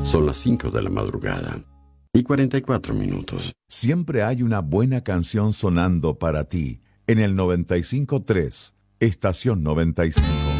Son las 5 de la madrugada y 44 minutos. Siempre hay una buena canción sonando para ti en el 95.3, Estación 95.